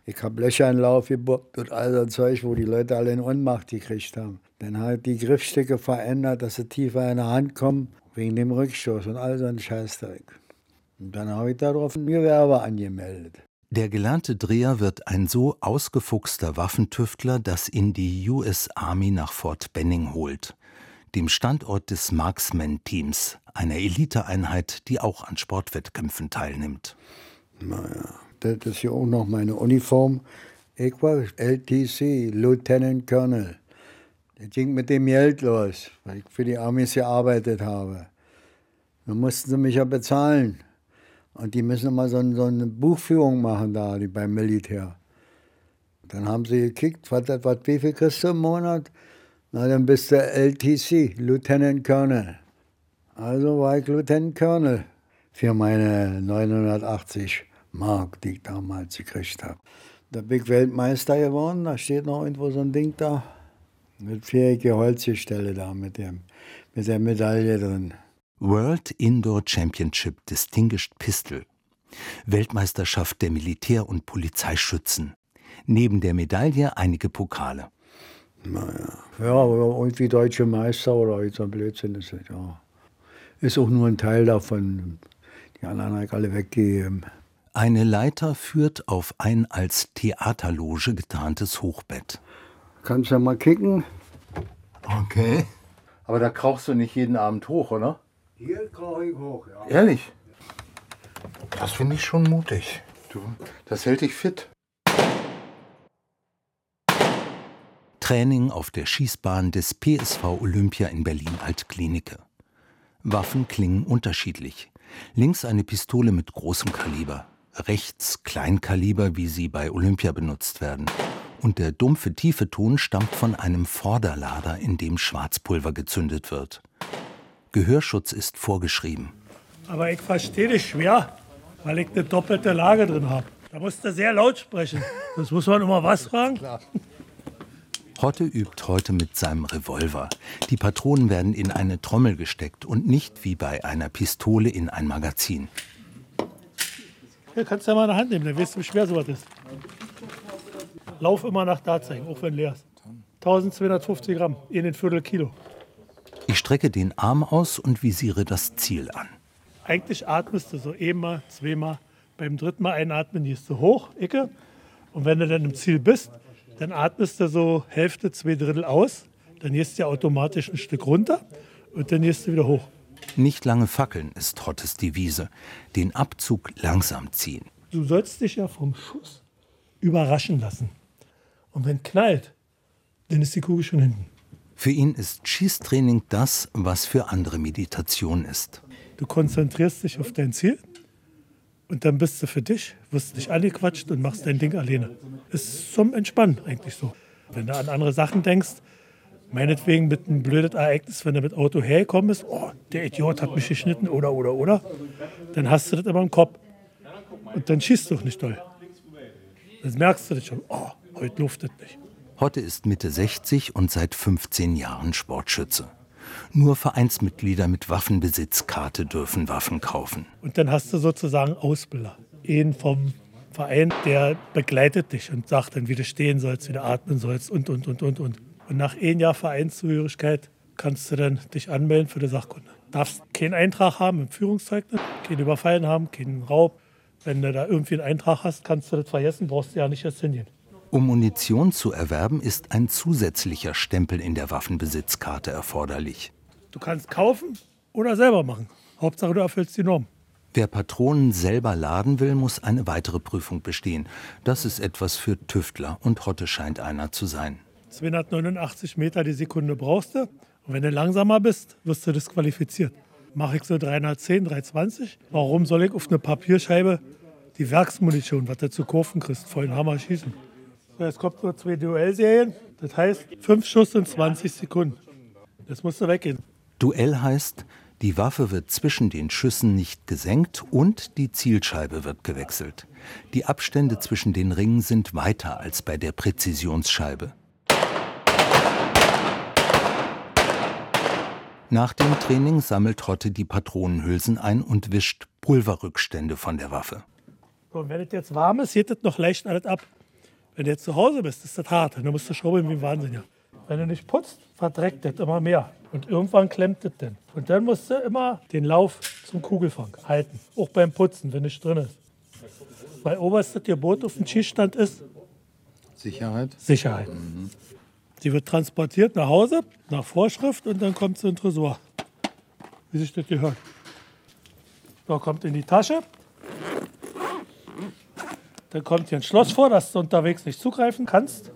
Ich habe Löcher in den Lauf gebohrt und all so ein Zeug, wo die Leute alle in Ohnmacht gekriegt haben. Dann habe ich die Griffstücke verändert, dass sie tiefer in der Hand kommen, wegen dem Rückstoß und all so ein Scheißdreck. Und dann habe ich darauf ein Gewerbe angemeldet. Der gelernte Dreher wird ein so ausgefuchster Waffentüftler, dass ihn die US Army nach Fort Benning holt, dem Standort des Marksman-Teams, einer Eliteeinheit, die auch an Sportwettkämpfen teilnimmt. Naja, das ist hier auch noch meine Uniform. Ich war LTC, Lieutenant Colonel. Das ging mit dem Geld los, weil ich für die Amis gearbeitet habe. Dann mussten sie mich ja bezahlen. Und die müssen immer so eine Buchführung machen da, die beim Militär. Dann haben sie gekickt, wie viel kriegst du im Monat? Na, dann bist du LTC, Lieutenant Colonel. Also war ich Lieutenant Colonel für meine 980 Mark, die ich damals gekriegt habe. Da bin ich Weltmeister geworden, da steht noch irgendwo so ein Ding da. Mit 4-jährige Holzgestelle da mit der Medaille drin. World Indoor Championship Distinguished Pistol. Weltmeisterschaft der Militär- und Polizeischützen. Neben der Medaille einige Pokale. Naja, ja, irgendwie deutsche Meister oder so ein Blödsinn ist es, ja. Ist auch nur ein Teil davon. Die anderen habe ich alle weggegeben. Eine Leiter führt auf ein als Theaterloge getarntes Hochbett. Kannst du mal kicken? Okay. Aber da krauchst du nicht jeden Abend hoch, oder? Hier krauche ich hoch, ja. Ehrlich? Das finde ich schon mutig. Das hält dich fit. Training auf der Schießbahn des PSV Olympia in Berlin-Altklinike. Waffen klingen unterschiedlich. Links eine Pistole mit großem Kaliber, rechts Kleinkaliber, wie sie bei Olympia benutzt werden. Und der dumpfe, tiefe Ton stammt von einem Vorderlader, in dem Schwarzpulver gezündet wird. Gehörschutz ist vorgeschrieben. Aber ich verstehe dich schwer, weil ich eine doppelte Lage drin habe. Da musst du sehr laut sprechen. Das muss man immer was fragen. Hotte übt heute mit seinem Revolver. Die Patronen werden in eine Trommel gesteckt und nicht wie bei einer Pistole in ein Magazin. Hier kannst du ja mal in der Hand nehmen, dann weißt du, wie schwer sowas ist. Lauf immer nach da zeigen, auch wenn leer ist. 1250 Gramm, 1,25 Kilo. Ich strecke den Arm aus und visiere das Ziel an. Eigentlich atmest du so einmal, zweimal. Beim dritten Mal einatmen gehst du hoch, Ecke. Und wenn du dann im Ziel bist, dann atmest du so Hälfte, 2/3 aus. Dann gehst du automatisch ein Stück runter und dann gehst du wieder hoch. Nicht lange fackeln ist Hottes Devise. Den Abzug langsam ziehen. Du sollst dich ja vom Schuss überraschen lassen. Und wenn knallt, dann ist die Kugel schon hinten. Für ihn ist Schießtraining das, was für andere Meditation ist. Du konzentrierst dich auf dein Ziel und dann bist du für dich, wirst nicht angequatscht und machst dein Ding alleine. Ist zum Entspannen eigentlich so. Wenn du an andere Sachen denkst, meinetwegen mit einem blöden Ereignis, wenn du mit Auto hergekommen bist, oh, der Idiot hat mich geschnitten oder, dann hast du das immer im Kopf. Und dann schießt du auch nicht doll. Dann merkst du das schon, oh, heute luftet nicht. Hotte ist Mitte 60 und seit 15 Jahren Sportschütze. Nur Vereinsmitglieder mit Waffenbesitzkarte dürfen Waffen kaufen. Und dann hast du sozusagen Ausbilder. Einen vom Verein, der begleitet dich und sagt dann, wie du stehen sollst, wie du atmen sollst und. Und nach 1 Jahr Vereinszugehörigkeit kannst du dann dich anmelden für die Sachkunde. Darfst keinen Eintrag haben im Führungszeugnis, keinen Überfallen haben, keinen Raub. Wenn du da irgendwie einen Eintrag hast, kannst du das vergessen, brauchst du ja nicht erst hingehen. Um Munition zu erwerben, ist ein zusätzlicher Stempel in der Waffenbesitzkarte erforderlich. Du kannst kaufen oder selber machen. Hauptsache, du erfüllst die Norm. Wer Patronen selber laden will, muss eine weitere Prüfung bestehen. Das ist etwas für Tüftler und Hotte scheint einer zu sein. 289 Meter die Sekunde brauchst du. Und wenn du langsamer bist, wirst du disqualifiziert. Mache ich so 310, 320. Warum soll ich auf eine Papierscheibe die Werksmunition, was du zu kaufen kriegst, vollen Hammer schießen? So, jetzt kommt nur 2 Duellserien. Das heißt 5 Schuss in 20 Sekunden. Das musst du weggehen. Duell heißt, die Waffe wird zwischen den Schüssen nicht gesenkt und die Zielscheibe wird gewechselt. Die Abstände zwischen den Ringen sind weiter als bei der Präzisionsscheibe. Nach dem Training sammelt Hotte die Patronenhülsen ein und wischt Pulverrückstände von der Waffe. So, und wenn es jetzt warm ist, geht es noch leicht alles ab. Wenn du jetzt zu Hause bist, ist das hart. Dann musst du schrubbeln wie ein Wahnsinniger. Wenn du nicht putzt, verdreckt das immer mehr. Und irgendwann klemmt das dann. Und dann musst du immer den Lauf zum Kugelfang halten. Auch beim Putzen, wenn nichts drin ist. Weil oberstes Gebot auf dem Schießstand ist Sicherheit. Sicherheit. Die wird transportiert nach Hause, nach Vorschrift, und dann kommt sie in den Tresor. Wie sich das gehört. Da kommt in die Tasche. Dann kommt hier ein Schloss vor, dass du unterwegs nicht zugreifen kannst.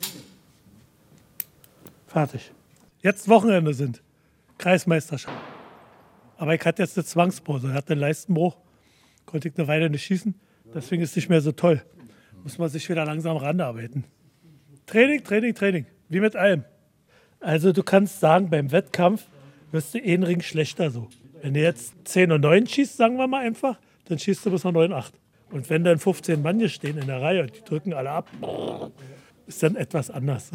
Fertig. Jetzt Wochenende sind. Kreismeisterschaft. Aber ich hatte jetzt eine Zwangspause. Ich hatte einen Leistenbruch. Konnte ich eine Weile nicht schießen. Deswegen ist es nicht mehr so toll. Muss man sich wieder langsam ranarbeiten. Training, Training, Training. Wie mit allem. Also du kannst sagen, beim Wettkampf wirst du einen Ring schlechter so. Wenn du jetzt 10:09 schießt, sagen wir mal einfach, dann schießt du bis nach 9:08. Und wenn dann 15 Mann hier stehen in der Reihe und die drücken alle ab, ist dann etwas anders.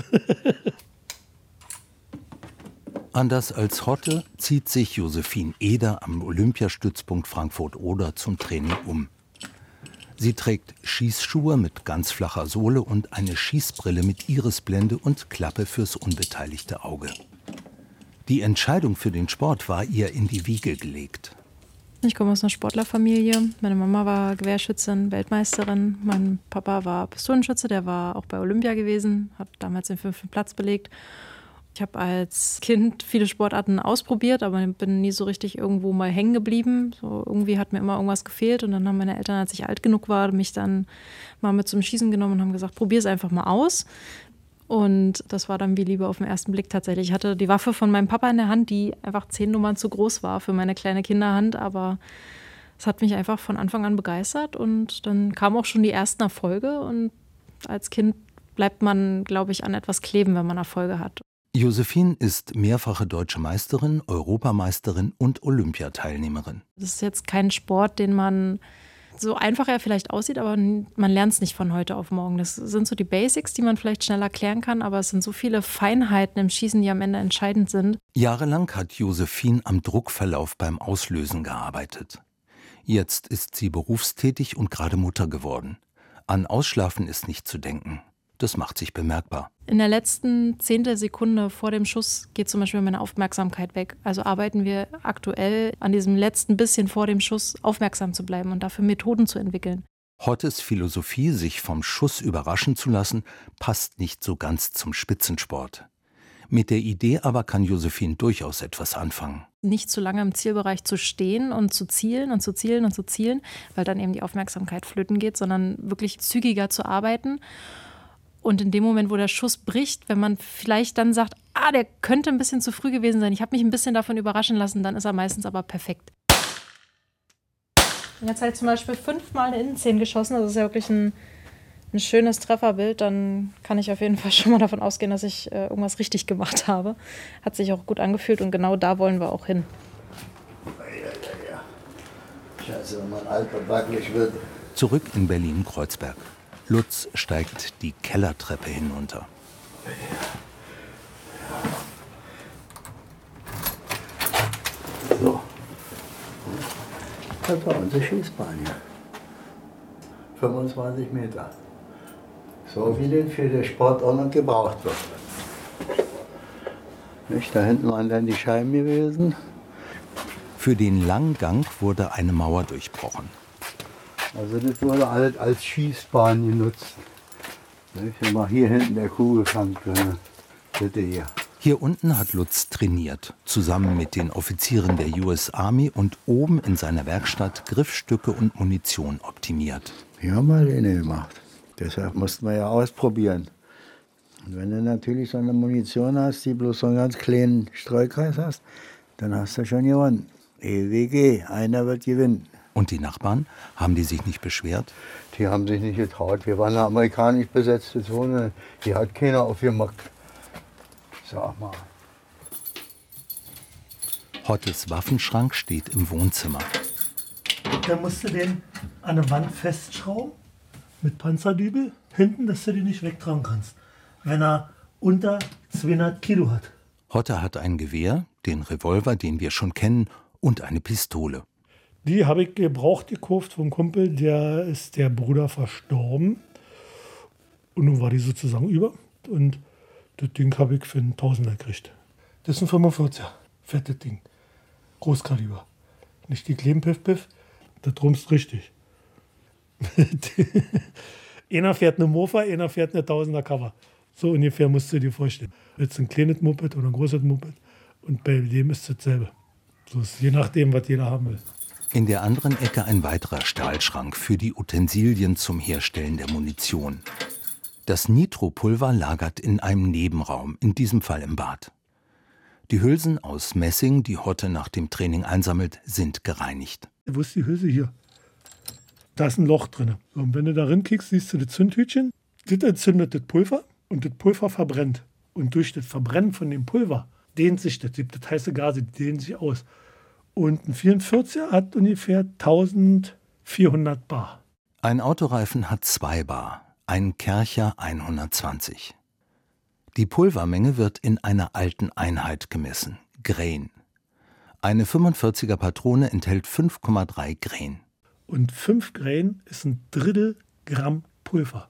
Anders als Hotte zieht sich Josephine Eder am Olympiastützpunkt Frankfurt-Oder zum Training um. Sie trägt Schießschuhe mit ganz flacher Sohle und eine Schießbrille mit Irisblende und Klappe fürs unbeteiligte Auge. Die Entscheidung für den Sport war ihr in die Wiege gelegt. Ich komme aus einer Sportlerfamilie. Meine Mama war Gewehrschützin, Weltmeisterin. Mein Papa war Pistolenschütze, der war auch bei Olympia gewesen, hat damals den 5. Platz belegt. Ich habe als Kind viele Sportarten ausprobiert, aber bin nie so richtig irgendwo mal hängen geblieben. So, irgendwie hat mir immer irgendwas gefehlt. Und dann haben meine Eltern, als ich alt genug war, mich dann mal mit zum Schießen genommen und haben gesagt, probier es einfach mal aus. Und das war dann wie Liebe auf den ersten Blick tatsächlich. Ich hatte die Waffe von meinem Papa in der Hand, die einfach 10 Nummern zu groß war für meine kleine Kinderhand. Aber es hat mich einfach von Anfang an begeistert. Und dann kamen auch schon die ersten Erfolge. Und als Kind bleibt man, glaube ich, an etwas kleben, wenn man Erfolge hat. Josephine ist mehrfache deutsche Meisterin, Europameisterin und Olympiateilnehmerin. Das ist jetzt kein Sport, den man so einfach er vielleicht aussieht, aber man lernt es nicht von heute auf morgen. Das sind so die Basics, die man vielleicht schnell erklären kann, aber es sind so viele Feinheiten im Schießen, die am Ende entscheidend sind. Jahrelang hat Josephine am Druckverlauf beim Auslösen gearbeitet. Jetzt ist sie berufstätig und gerade Mutter geworden. An Ausschlafen ist nicht zu denken. Das macht sich bemerkbar. In der letzten 10. Sekunde vor dem Schuss geht zum Beispiel meine Aufmerksamkeit weg. Also arbeiten wir aktuell an diesem letzten bisschen vor dem Schuss aufmerksam zu bleiben und dafür Methoden zu entwickeln. Hottes Philosophie, sich vom Schuss überraschen zu lassen, passt nicht so ganz zum Spitzensport. Mit der Idee aber kann Josephine durchaus etwas anfangen. Nicht zu lange im Zielbereich zu stehen und zu zielen und zu zielen und zu zielen, weil dann eben die Aufmerksamkeit flöten geht, sondern wirklich zügiger zu arbeiten. Und in dem Moment, wo der Schuss bricht, wenn man vielleicht dann sagt, der könnte ein bisschen zu früh gewesen sein, ich habe mich ein bisschen davon überraschen lassen, dann ist er meistens aber perfekt. Wenn jetzt halt zum Beispiel 5-mal eine Innenzehn geschossen, das ist ja wirklich ein schönes Trefferbild, dann kann ich auf jeden Fall schon mal davon ausgehen, dass ich irgendwas richtig gemacht habe. Hat sich auch gut angefühlt und genau da wollen wir auch hin. Ja. Scheiße, wenn man alt und wackelig wird. Zurück in Berlin-Kreuzberg. Lutz steigt die Kellertreppe hinunter. So. Das war unsere Schießbahn hier. 25 Meter. So wie den für den Sport auch noch gebraucht wird. Nicht? Da hinten waren dann die Scheiben gewesen. Für den langen Gang wurde eine Mauer durchbrochen. Also das wurde alles als Schießbahn genutzt. Immer hier hinten der Kugelfang drin. Bitte hier. Hier unten hat Lutz trainiert, zusammen mit den Offizieren der US Army und oben in seiner Werkstatt Griffstücke und Munition optimiert. Wir haben mal den gemacht. Deshalb mussten wir ja ausprobieren. Und wenn du natürlich so eine Munition hast, die bloß so einen ganz kleinen Streukreis hast, dann hast du schon gewonnen. EWG, einer wird gewinnen. Und die Nachbarn, haben die sich nicht beschwert? Die haben sich nicht getraut. Wir waren eine amerikanisch besetzte Zone. Die hat keiner aufgemacht. Sag mal. Hottes Waffenschrank steht im Wohnzimmer. Dann musst du den an der Wand festschrauben mit Panzerdübel hinten, dass du den nicht wegtragen kannst, wenn er unter 200 Kilo hat. Hotte hat ein Gewehr, den Revolver, den wir schon kennen, und eine Pistole. Die habe ich gebraucht gekauft vom Kumpel, der ist der Bruder verstorben. Und nun war die sozusagen über. Und das Ding habe ich für einen Tausender gekriegt. Das ist ein 45er, fettes Ding. Großkaliber. Nicht die kleinen Piff-Piff, das rumst richtig. Einer fährt eine Mofa, einer fährt eine 1000er Cover. So ungefähr musst du dir vorstellen. Jetzt ein kleines Moped oder ein großes Moped. Und bei dem ist es dasselbe. So ist je nachdem, was jeder haben will. In der anderen Ecke ein weiterer Stahlschrank für die Utensilien zum Herstellen der Munition. Das Nitropulver lagert in einem Nebenraum, in diesem Fall im Bad. Die Hülsen aus Messing, die Hotte nach dem Training einsammelt, sind gereinigt. Wo ist die Hülse hier? Da ist ein Loch drin. So, und wenn du da reinkickst, siehst du das Zündhütchen. Das entzündet das Pulver und das Pulver verbrennt. Und durch das Verbrennen von dem Pulver dehnt sich das heiße Gase, die dehnen sich aus. Und ein 44er hat ungefähr 1400 Bar. Ein Autoreifen hat 2 Bar, ein Kärcher 120. Die Pulvermenge wird in einer alten Einheit gemessen, Grain. Eine 45er Patrone enthält 5,3 Grain. Und 5 Grain ist ein Drittel Gramm Pulver.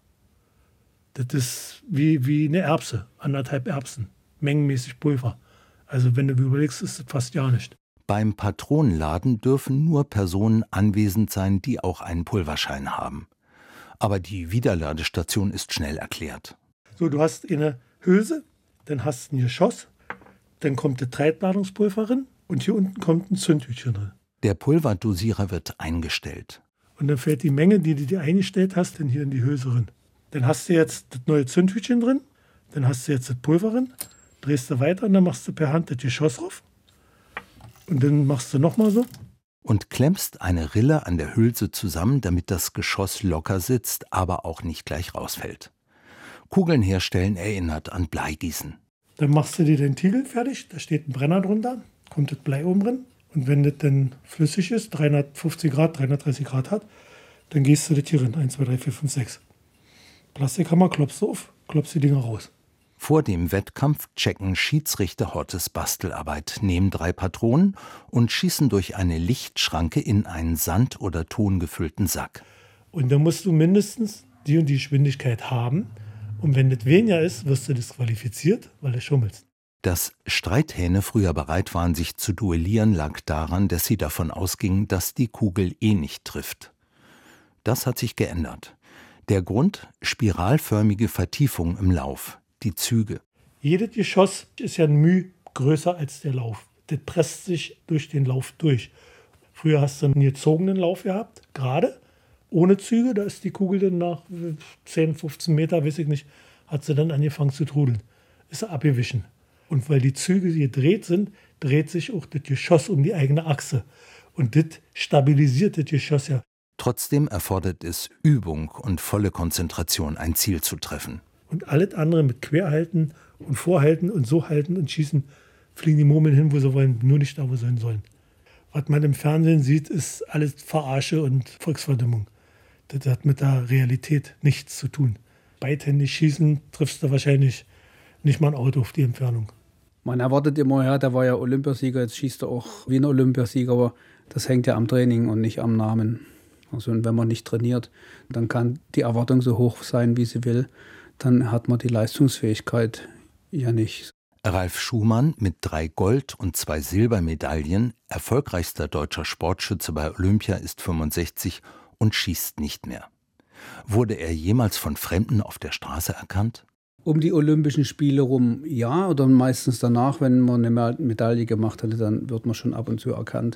Das ist wie eine Erbse, 1,5 Erbsen, mengenmäßig Pulver. Also wenn du überlegst, ist das fast ja nicht. Beim Patronenladen dürfen nur Personen anwesend sein, die auch einen Pulverschein haben. Aber die Wiederladestation ist schnell erklärt. So, du hast eine Hülse, dann hast du ein Geschoss, dann kommt das Treibladungspulver rein und hier unten kommt ein Zündhütchen drin. Der Pulverdosierer wird eingestellt. Und dann fällt die Menge, die du dir eingestellt hast, dann hier in die Hülse rein. Dann hast du jetzt das neue Zündhütchen drin, dann hast du jetzt das Pulver drin, drehst du weiter und dann machst du per Hand das Geschoss drauf. Und dann machst du nochmal so. Und klemmst eine Rille an der Hülse zusammen, damit das Geschoss locker sitzt, aber auch nicht gleich rausfällt. Kugeln herstellen erinnert an Bleigießen. Dann machst du dir den Tiegel fertig, da steht ein Brenner drunter, kommt das Blei oben drin. Und wenn das dann flüssig ist, 350 Grad, 330 Grad hat, dann gehst du das hier rein, 1, 2, 3, 4, 5, 6. Plastikhammer, klopfst du auf, klopfst die Dinger raus. Vor dem Wettkampf checken Schiedsrichter Hortes Bastelarbeit, nehmen 3 Patronen und schießen durch eine Lichtschranke in einen Sand- oder tongefüllten Sack. Und dann musst du mindestens die und die Geschwindigkeit haben. Und wenn das weniger ist, wirst du disqualifiziert, weil du schummelst. Dass Streithähne früher bereit waren, sich zu duellieren, lag daran, dass sie davon ausgingen, dass die Kugel eh nicht trifft. Das hat sich geändert. Der Grund: spiralförmige Vertiefung im Lauf, die Züge. Jedes Geschoss ist ja ein Müh größer als der Lauf. Das presst sich durch den Lauf durch. Früher hast du einen gezogenen Lauf gehabt, gerade, ohne Züge. Da ist die Kugel dann nach 10, 15 Meter, weiß ich nicht, hat sie dann angefangen zu trudeln. Ist sie abgewichen. Und weil die Züge gedreht sind, dreht sich auch das Geschoss um die eigene Achse. Und das stabilisiert das Geschoss ja. Trotzdem erfordert es Übung und volle Konzentration, ein Ziel zu treffen. Und alles andere mit Querhalten und Vorhalten und so halten und schießen, fliegen die Murmeln hin, wo sie wollen, nur nicht da, wo sie hin sollen. Was man im Fernsehen sieht, ist alles Verarsche und Volksverdummung. Das hat mit der Realität nichts zu tun. Beidhändig schießen triffst du wahrscheinlich nicht mal ein Auto auf die Entfernung. Man erwartet immer, ja, der war ja Olympiasieger, jetzt schießt er auch wie ein Olympiasieger, aber das hängt ja am Training und nicht am Namen. Also wenn man nicht trainiert, dann kann die Erwartung so hoch sein, wie sie will, dann hat man die Leistungsfähigkeit ja nicht. Ralf Schumann mit 3 Gold- und 2 Silbermedaillen, erfolgreichster deutscher Sportschütze bei Olympia, ist 65 und schießt nicht mehr. Wurde er jemals von Fremden auf der Straße erkannt? Um die Olympischen Spiele rum, ja, oder meistens danach, wenn man eine Medaille gemacht hatte, dann wird man schon ab und zu erkannt,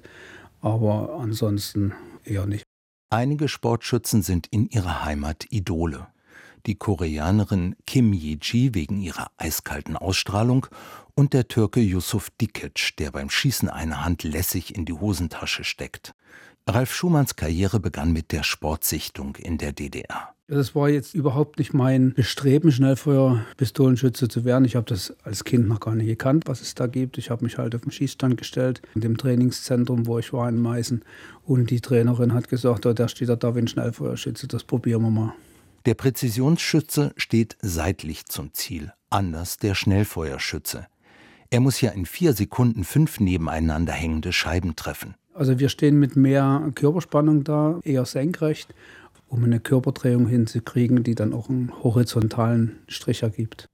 aber ansonsten eher nicht. Einige Sportschützen sind in ihrer Heimat Idole. Die Koreanerin Kim Ye-ji wegen ihrer eiskalten Ausstrahlung und der Türke Yusuf Dikic, der beim Schießen eine Hand lässig in die Hosentasche steckt. Ralf Schumanns Karriere begann mit der Sportsichtung in der DDR. Das war jetzt überhaupt nicht mein Bestreben, Schnellfeuer-Pistolenschütze zu werden. Ich habe das als Kind noch gar nicht gekannt, was es da gibt. Ich habe mich halt auf den Schießstand gestellt, in dem Trainingszentrum, wo ich war in Meißen. Und die Trainerin hat gesagt, da steht da wie ein Schnellfeuerschütze, das probieren wir mal. Der Präzisionsschütze steht seitlich zum Ziel, anders der Schnellfeuerschütze. Er muss ja in 4 Sekunden 5 nebeneinander hängende Scheiben treffen. Also wir stehen mit mehr Körperspannung da, eher senkrecht. um eine Körperdrehung hinzukriegen, die dann auch einen horizontalen Strich ergibt.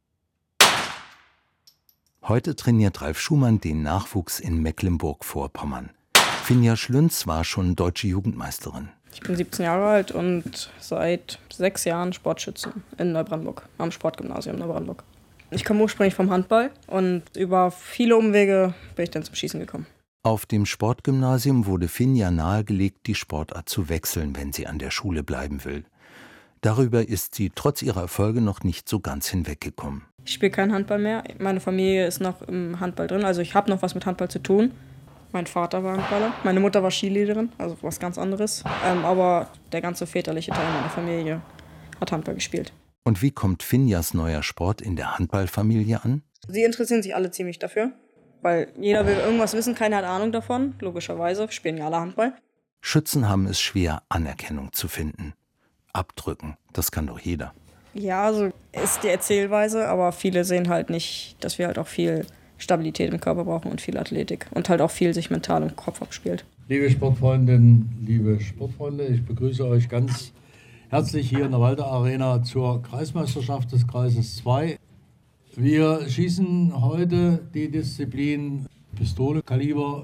Heute trainiert Ralf Schumann den Nachwuchs in Mecklenburg-Vorpommern. Finja Schlünz war schon deutsche Jugendmeisterin. Ich bin 17 Jahre alt und seit 6 Jahren Sportschütze in Neubrandenburg, am Sportgymnasium Neubrandenburg. Ich komme ursprünglich vom Handball und über viele Umwege bin ich dann zum Schießen gekommen. Auf dem Sportgymnasium wurde Finja nahegelegt, die Sportart zu wechseln, wenn sie an der Schule bleiben will. Darüber ist sie trotz ihrer Erfolge noch nicht so ganz hinweggekommen. Ich spiele keinen Handball mehr. Meine Familie ist noch im Handball drin, also ich habe noch was mit Handball zu tun. Mein Vater war Handballer, meine Mutter war Skilehrerin, also was ganz anderes. Aber der ganze väterliche Teil meiner Familie hat Handball gespielt. Und wie kommt Finjas neuer Sport in der Handballfamilie an? Sie interessieren sich alle ziemlich dafür, weil jeder will irgendwas wissen, keiner hat Ahnung davon. Logischerweise spielen ja alle Handball. Schützen haben es schwer, Anerkennung zu finden. Abdrücken, das kann doch jeder. Ja, so ist die Erzählweise, aber viele sehen halt nicht, dass wir halt auch viel Stabilität im Körper brauchen und viel Athletik und halt auch viel sich mental im Kopf abspielt. Liebe Sportfreundinnen, liebe Sportfreunde, ich begrüße euch ganz herzlich hier in der Walter Arena zur Kreismeisterschaft des Kreises 2. Wir schießen heute die Disziplin Pistole Kaliber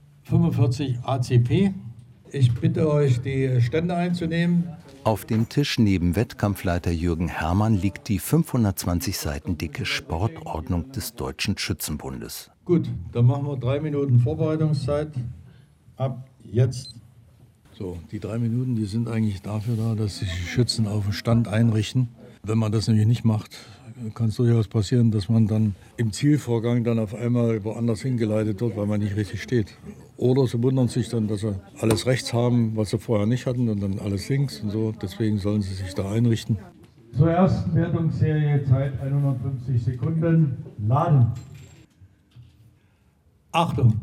45 ACP. Ich bitte euch, die Stände einzunehmen. Auf dem Tisch neben Wettkampfleiter Jürgen Herrmann liegt die 520 Seiten dicke Sportordnung des Deutschen Schützenbundes. Gut, dann machen wir 3 Minuten Vorbereitungszeit. Ab jetzt. So, die 3 Minuten, die sind eigentlich dafür da, dass sich die Schützen auf den Stand einrichten. Wenn man das nämlich nicht macht, kann es durchaus passieren, dass man dann im Zielvorgang dann auf einmal woanders hingeleitet wird, weil man nicht richtig steht. Oder sie wundern sich dann, dass sie alles rechts haben, was sie vorher nicht hatten, und dann alles links und so. Deswegen sollen sie sich da einrichten. Zur ersten Wertungsserie, Zeit 150 Sekunden. Laden. Achtung!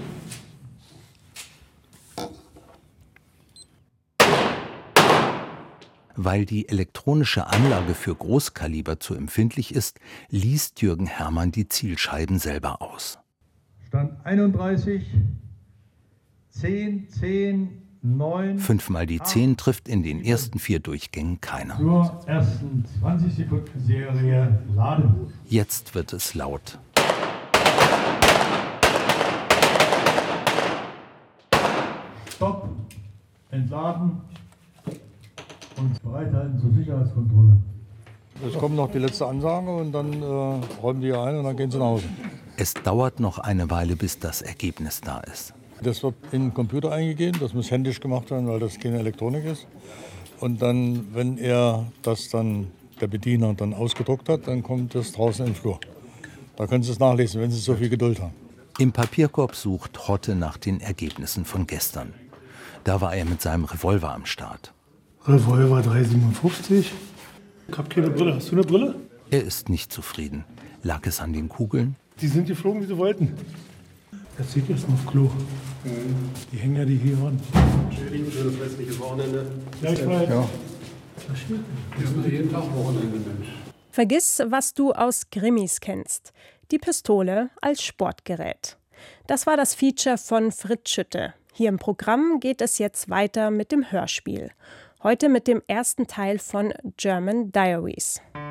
Weil die elektronische Anlage für Großkaliber zu empfindlich ist, liest Jürgen Herrmann die Zielscheiben selber aus. Stand 31, 10, 10, 9. 5 mal die 10 trifft in den ersten 4 Durchgängen keiner. Zur ersten 20-Sekunden-Serie laden. Jetzt wird es laut. Stopp, entladen und bereithalten zur Sicherheitskontrolle. Es kommt noch die letzte Ansage und dann räumen die ein und dann gehen sie nach Hause. Es dauert noch eine Weile, bis das Ergebnis da ist. Das wird in den Computer eingegeben, das muss händisch gemacht werden, weil das keine Elektronik ist. Und dann, wenn der Bediener dann ausgedruckt hat, dann kommt das draußen im Flur. Da können Sie es nachlesen, wenn Sie so viel Geduld haben. Im Papierkorb sucht Hotte nach den Ergebnissen von gestern. Da war er mit seinem Revolver am Start. Revolver 3,57. Ich habe keine Brille. Hast du eine Brille? Er ist nicht zufrieden. Lag es an den Kugeln? Die sind geflogen, wie sie wollten. Das sieht jetzt mal auf Klo. Die hängen ja die hier an. Schönes restliches Wochenende. Ja, ich weiß. Ja. Wir haben jeden Tag Wochenende, Mensch. Vergiss, was du aus Krimis kennst. Die Pistole als Sportgerät. Das war das Feature von Fritz Schütte. Hier im Programm geht es jetzt weiter mit dem Hörspiel. Heute mit dem ersten Teil von German Diaries.